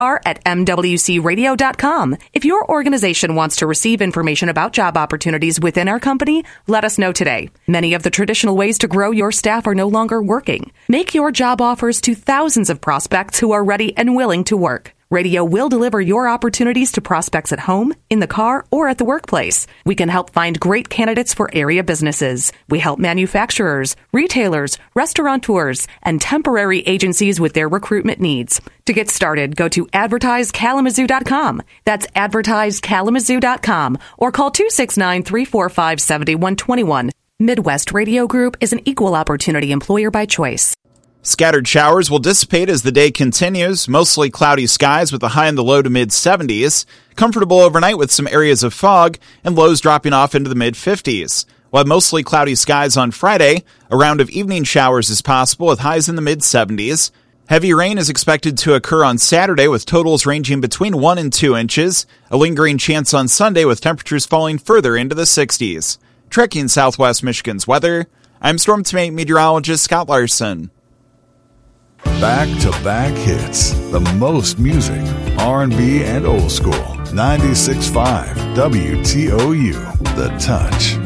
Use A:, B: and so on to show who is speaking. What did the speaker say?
A: at mwcradio.com. If your organization wants to receive information about job opportunities within our company, let us know today. Many of the traditional ways to grow your staff are no longer working. Make your job offers to thousands of prospects who are ready and willing to work. Radio will deliver your opportunities to prospects at home, in the car, or at the workplace. We can help find great candidates for area businesses. We help manufacturers, retailers, restaurateurs, and temporary agencies with their recruitment needs. To get started, go to advertisekalamazoo.com. That's advertisekalamazoo.com or call 269-345-7121. Midwest Radio Group is an equal opportunity employer by choice.
B: Scattered showers will dissipate as the day continues. Mostly cloudy skies with a high in the low to mid-70s. Comfortable overnight with some areas of fog and lows dropping off into the mid-50s. We'll have mostly cloudy skies on Friday. A round of evening showers is possible with highs in the mid-70s. Heavy rain is expected to occur on Saturday with totals ranging between 1 and 2 inches. A lingering chance on Sunday with temperatures falling further into the 60s. Tracking Southwest Michigan's weather, I'm Storm Team 8 meteorologist Scott Larson.
C: Back-to-back hits. The most music, R&B and old school. 96.5 WTOU. The Touch.